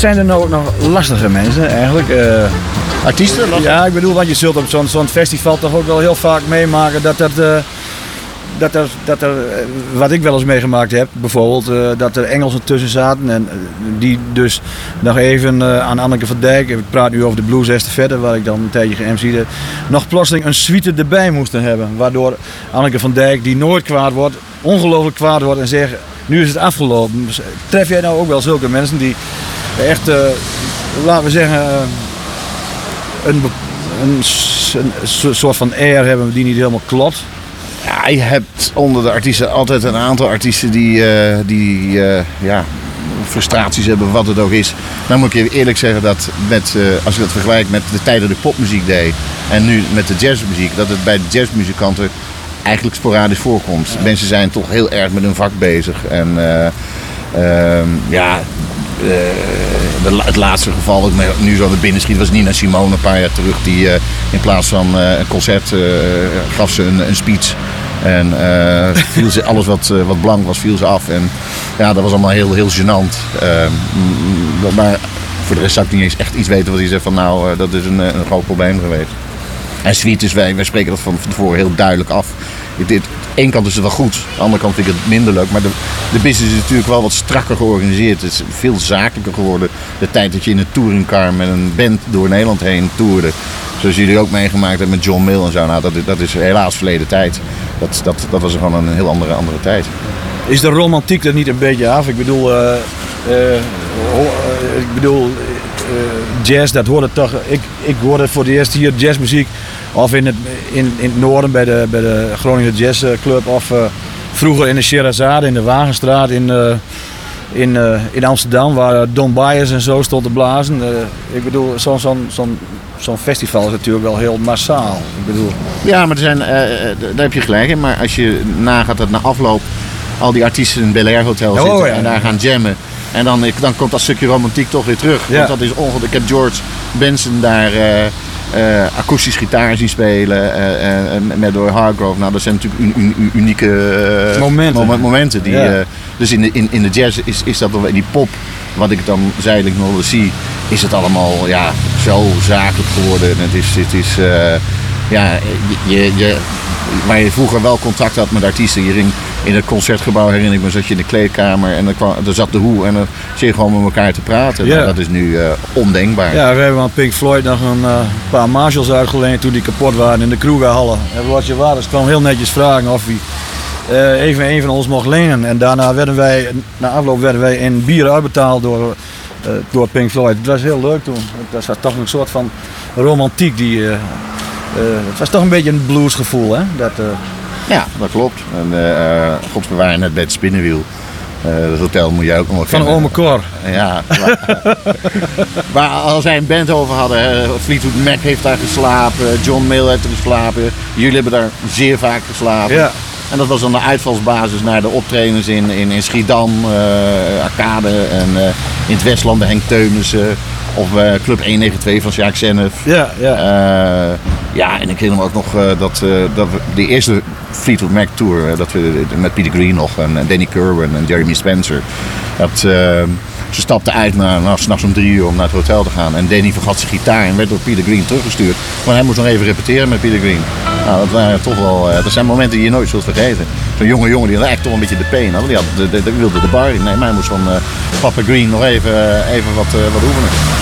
zijn er nou ook nog lastige mensen eigenlijk? Artiesten? Ja, ik bedoel, want je zult op zo'n festival toch ook wel heel vaak meemaken dat er, wat ik wel eens meegemaakt heb, bijvoorbeeld, dat er Engelsen tussen zaten en die dus nog even aan Anneke van Dijk, ik praat nu over de Blues Estafette, waar ik dan een tijdje ge-MC'de, nog plotseling een suite erbij moesten hebben. Waardoor Anneke van Dijk, die nooit kwaad wordt, ongelooflijk kwaad wordt en zegt, nu is het afgelopen. Tref jij nou ook wel zulke mensen die echt, laten we zeggen, een soort van air hebben die niet helemaal klopt? Ja, je hebt onder de artiesten altijd een aantal artiesten die frustraties hebben, wat het ook is. Dan moet ik je eerlijk zeggen dat als je dat vergelijkt met de tijd dat de popmuziek deed en nu met de jazzmuziek, dat het bij de jazzmuzikanten eigenlijk sporadisch voorkomt. Ja. Mensen zijn toch heel erg met hun vak bezig. En het laatste geval dat me nu zo naar binnen schiet was Nina Simone een paar jaar terug. Die in plaats van een concert gaf ze een speech. En viel ze, alles wat blank was, viel ze af. En ja, dat was allemaal heel, heel gênant. Maar voor de rest zou ik niet eens echt iets weten wat hij zegt van nou, dat is een groot probleem geweest. En suites, wij spreken dat van tevoren heel duidelijk af. Aan de ene kant is het wel goed, aan de andere kant vind ik het minder leuk. Maar de business is natuurlijk wel wat strakker georganiseerd. Het is veel zakelijker geworden. De tijd dat je in een touringcar met een band door Nederland heen toerde. Zoals jullie ook meegemaakt hebben met John Mill en zo. Nou, dat is helaas verleden tijd. Dat was gewoon een heel andere tijd. Is de romantiek er niet een beetje af? Ik bedoel, jazz, dat hoorde toch. Ik hoorde voor het eerst hier jazzmuziek. Of in het noorden bij de Groningen Jazz Club. Of vroeger in de Sherazade, in de Wagenstraat in Amsterdam. Waar Don Byers en zo stond te blazen. Ik bedoel, zo'n festival is natuurlijk wel heel massaal. Ik bedoel. Ja, maar daar heb je gelijk in. Maar als je nagaat dat na afloop al die artiesten in het Bel Air Hotel zitten en daar gaan jammen. En dan komt dat stukje romantiek toch weer terug. Ja. Want dat is ongelooflijk. Ik heb George Benson daar akoestisch gitaar zien spelen met door Hargrove. Nou, dat zijn natuurlijk unieke momenten. Dus in de jazz is dat wel, die pop, wat ik dan zijdelijk nog wel zie, is het allemaal zo zakelijk geworden. Het is waar je vroeger wel contact had met artiesten. Je ging in het concertgebouw, herinner ik me, zat je in de kleedkamer en er zat de hoe en dan zit je gewoon met elkaar te praten. Ja. Dat is nu ondenkbaar. Ja, we hebben aan Pink Floyd nog een paar Marshalls uitgeleend toen die kapot waren in de Krugerhallen. En Roger Waters kwam heel netjes vragen of hij even een van ons mocht lenen. En daarna na afloop werden wij in bier uitbetaald door Pink Floyd. Dat was heel leuk toen. Dat was toch een soort van romantiek die... het was toch een beetje een bluesgevoel, hè? Ja, dat klopt. En God bewaar net bij het Spinnenwiel. Dat hotel moet je ook nog wel kennen. Van Ome Cor. Ja. Maar als wij een band over hadden, Fleetwood Mac heeft daar geslapen, John Mill heeft er geslapen. Jullie hebben daar zeer vaak geslapen. Ja. En dat was dan de uitvalsbasis naar de optredens in Schiedam, Arcade en in het Westland bij Henk Teunissen. Of Club 192 van Sjaak Sennef. Ja, en ik herinner me ook nog dat we de eerste Fleetwood Mac tour, dat we met Peter Green nog en Danny Kerwin en Jeremy Spencer. Ze stapten uit naar 's nachts om 3 uur om naar het hotel te gaan. En Danny vergat zijn gitaar en werd door Peter Green teruggestuurd. Maar hij moest nog even repeteren met Peter Green. Nou, dat waren toch wel, dat zijn momenten die je nooit zult vergeten. Zo'n jonge jongen die had eigenlijk toch een beetje de peen had. Die wilde de bar in. Nee, maar hij moest van Papa Green nog even wat oefenen.